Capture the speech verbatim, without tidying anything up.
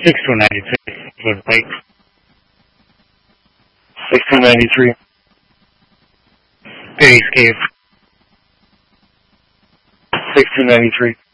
six two ninety-six with Blake. six two ninety-three. Big Escape. six two ninety-three.